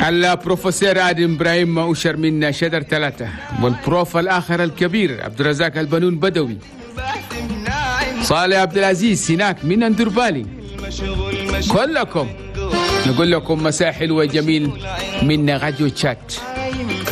البروفيسور آدم إبراهيم أشر من شدر 3 والبروف الآخر الكبير عبد الرزاق البنون بدوي صالح عبد العزيز هناك من اندربالي كلكم نقول لكم مساء حلو وجميل من راديو تشات.